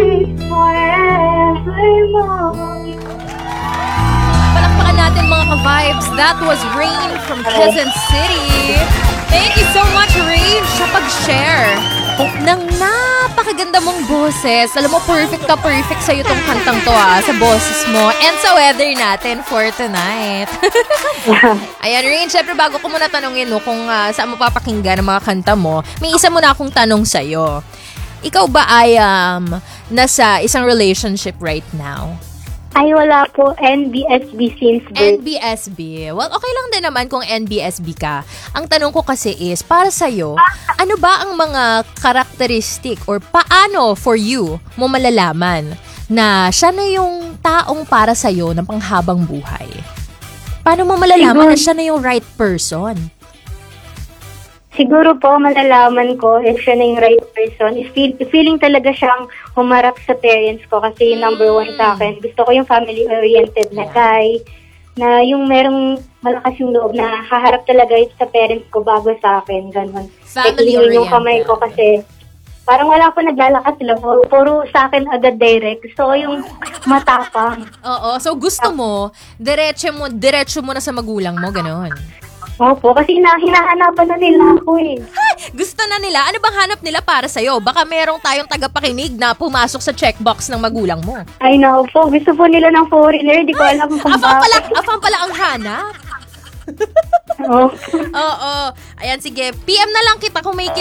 forevermore. Palakpakan natin mga ka-vibes. That was Rain from Quezon City. Thank you so much, Rain, sa pag-share ng napakaganda mong boses. Alam mo, perfect sa'yo tong kantang to sa boses mo and sa weather natin for tonight. Ayan, Rain, syempre bago ko muna tanongin kung saan mo papakinggan ang mga kanta mo, may isa muna akong tanong sa'yo. Ikaw ba ay nasa isang relationship right now? Ay, wala po. NBSB since birth. NBSB. Well, okay lang din naman kung NBSB ka. Ang tanong ko kasi is, para sa'yo, ano ba ang mga karakteristik or paano for you mo malalaman na siya na yung taong para sa'yo ng panghabang buhay? Paano mo malalaman na siya na yung right person? Siguro po, malalaman ko if siya na yung right person. Feeling talaga siyang humarap sa parents ko kasi yung number one sa akin. Gusto ko yung family-oriented na guy na yung merong malakas yung loob na haharap talaga sa parents ko bago sa akin. Ganun. Family-oriented. Yung kamay ko kasi parang wala po naglalakad sila. Puro sa akin agad direct. Gusto ko yung matapang. Oo. So, gusto mo, diretso mo na sa magulang mo, ganon. Opo, kasi hinahanapan na nila ako eh. Gusto na nila? Ano bang hanap nila para sa'yo? Baka merong tayong tagapakinig na pumasok sa checkbox ng magulang mo. Ay, no po. Gusto po nila ng foreigner. Di ko alam kung bakit. Afang pala ang hanap. Oo. Oo. Ayan, sige. PM na lang kita kung may